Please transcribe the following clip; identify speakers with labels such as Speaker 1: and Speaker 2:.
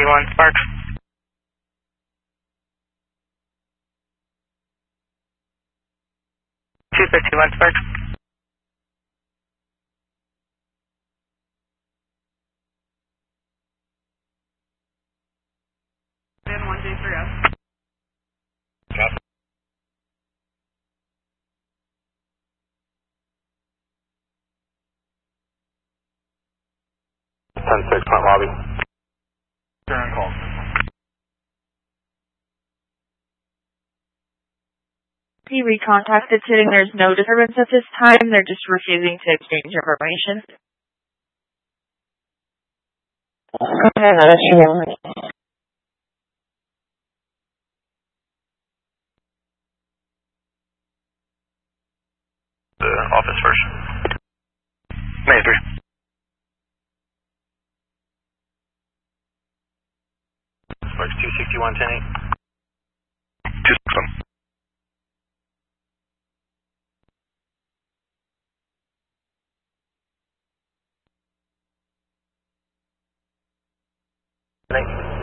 Speaker 1: 261 Spark. 251 Spark. And 1J3S.
Speaker 2: Copy. Ten six front lobby. Turn call.
Speaker 3: He recontacted sitting there's no disturbance at this time. They're just refusing to exchange information.
Speaker 2: The office first. May 3. Sparks 261 10-8. 261. Thank you.